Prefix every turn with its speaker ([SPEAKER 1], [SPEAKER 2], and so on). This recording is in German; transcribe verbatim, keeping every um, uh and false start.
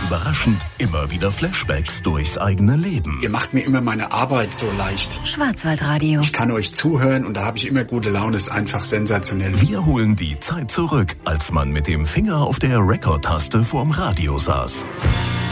[SPEAKER 1] überraschend immer wieder Flashbacks durchs eigene Leben.
[SPEAKER 2] Ihr macht mir immer meine Arbeit so leicht.
[SPEAKER 3] Schwarzwaldradio.
[SPEAKER 2] Ich kann euch zuhören und da habe ich immer gute Laune. Ist einfach sensationell.
[SPEAKER 1] Wir holen die Zeit zurück, als man mit dem Finger auf der Rekord-Taste vorm Radio saß.